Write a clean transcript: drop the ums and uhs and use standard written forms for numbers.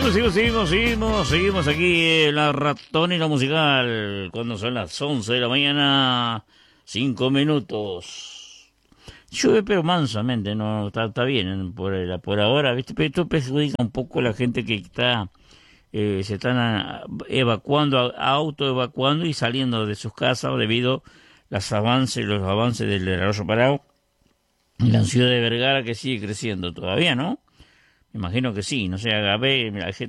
Seguimos aquí en la ratonera musical cuando son las 11 de la mañana, 5 minutos. Llueve pero mansamente, no está bien por ahora, ¿viste? Pero esto perjudica un poco a la gente que está se están evacuando, autoevacuando y saliendo de sus casas debido a los avances del arroyo Parao en la ciudad de Vergara, que sigue creciendo todavía, ¿no? Me imagino que sí, no sé, la gente